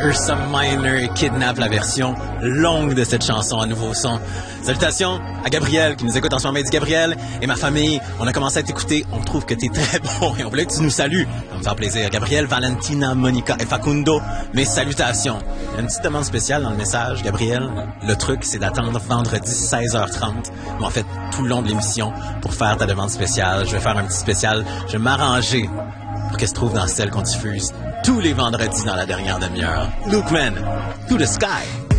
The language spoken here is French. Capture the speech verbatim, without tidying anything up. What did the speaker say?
Ursa Minor kidnappe la version longue de cette chanson à nouveau son. Salutations à Gabriel qui nous écoute en ce moment. Il dit Gabriel et ma famille, on a commencé à t'écouter, on trouve que t'es très bon et on voulait que tu nous salues. Ça va me faire plaisir. Gabriel, Valentina, Monica et Facundo, mes salutations. Il y a une petite demande spéciale dans le message, Gabriel. Le truc, c'est d'attendre vendredi seize heures trente, ou en fait tout le long de l'émission, pour faire ta demande spéciale. Je vais faire un petit spécial. Je vais m'arranger pour qu'elle se trouve dans celle qu'on diffuse tous les vendredis dans la dernière demi-heure. Luke Man, to the sky!